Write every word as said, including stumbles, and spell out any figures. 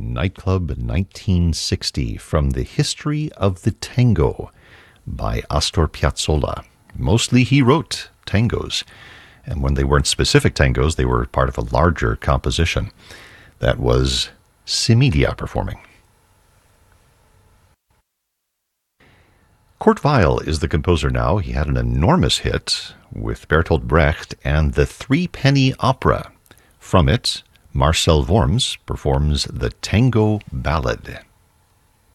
Nightclub nineteen sixty from the History of the Tango by Astor Piazzolla. Mostly he wrote tangos, and when they weren't specific tangos, they were part of a larger composition. That was Similia performing. Kurt Weill is the composer now. He had an enormous hit with Bertolt Brecht and the Three Penny Opera. From it, Marcel Worms performs the Tango Ballad.